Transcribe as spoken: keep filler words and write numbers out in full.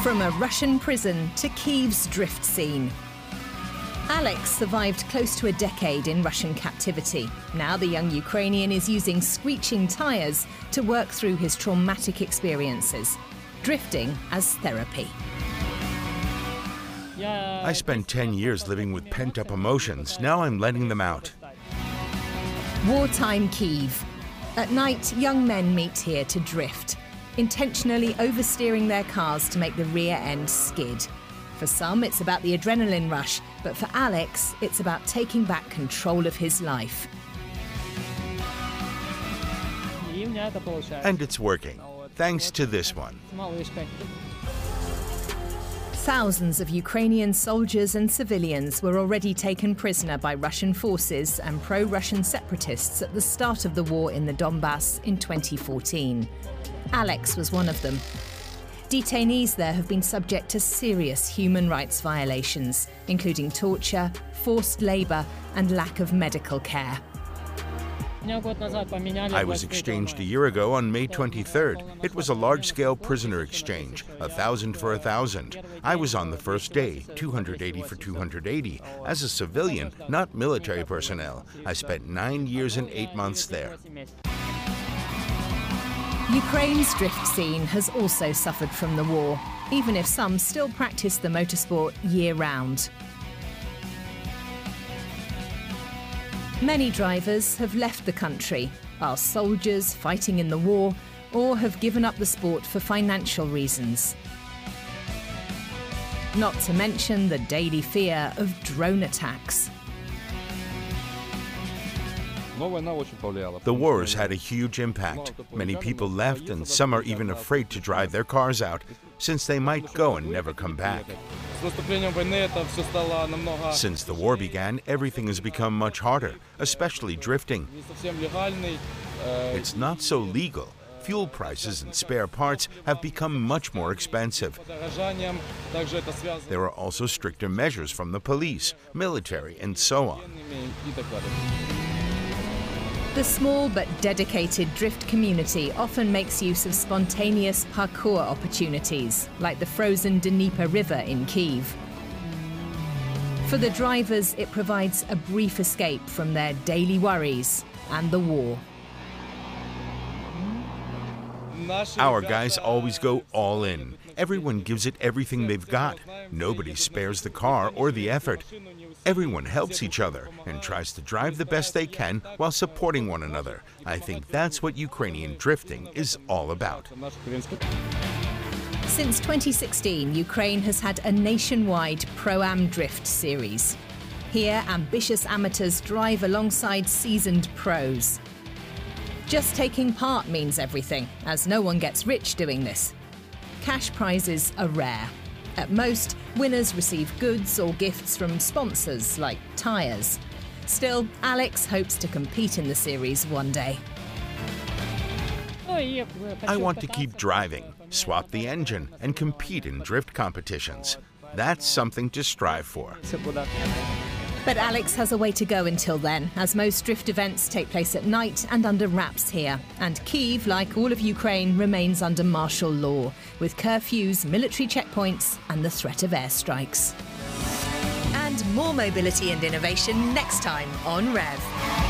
From a Russian prison to Kyiv's drift scene. Alex survived close to a decade in Russian captivity. Now the young Ukrainian is using screeching tyres to work through his traumatic experiences, drifting as therapy. I spent ten years living with pent-up emotions. Now I'm letting them out. Wartime Kyiv. At night, young men meet here to drift, intentionally oversteering their cars to make the rear end skid. For some, it's about the adrenaline rush, but for Alex, it's about taking back control of his life. And it's working, thanks to this one. Thousands of Ukrainian soldiers and civilians were already taken prisoner by Russian forces and pro-Russian separatists at the start of the war in the Donbass in twenty fourteen. Alex was one of them. Detainees there have been subject to serious human rights violations, including torture, forced labour and lack of medical care. I was exchanged a year ago on May twenty-third. It was a large-scale prisoner exchange, a thousand for a thousand. I was on the first day, two hundred eighty for two hundred eighty. As a civilian, not military personnel. I spent nine years and eight months there. Ukraine's drift scene has also suffered from the war, even if some still practice the motorsport year-round. Many drivers have left the country, are soldiers fighting in the war, or have given up the sport for financial reasons. Not to mention the daily fear of drone attacks. The war has had a huge impact. Many people left, and some are even afraid to drive their cars out, since they might go and never come back. Since the war began, everything has become much harder, especially drifting. It's not so legal. Fuel prices and spare parts have become much more expensive. There are also stricter measures from the police, military, and so on. The small but dedicated drift community often makes use of spontaneous parkour opportunities, like the frozen Dnieper River in Kyiv. For the drivers, it provides a brief escape from their daily worries and the war. Our guys always go all in. Everyone gives it everything they've got. Nobody spares the car or the effort. Everyone helps each other and tries to drive the best they can while supporting one another. I think that's what Ukrainian drifting is all about. Since twenty sixteen, Ukraine has had a nationwide Pro-Am Drift series. Here, ambitious amateurs drive alongside seasoned pros. Just taking part means everything, as no one gets rich doing this. Cash prizes are rare. At most, winners receive goods or gifts from sponsors like tyres. Still, Alex hopes to compete in the series one day. I want to keep driving, swap the engine, and compete in drift competitions. That's something to strive for. But Alex has a way to go until then, as most drift events take place at night and under wraps here. And Kyiv, like all of Ukraine, remains under martial law, with curfews, military checkpoints, and the threat of airstrikes. And more mobility and innovation next time on Rev.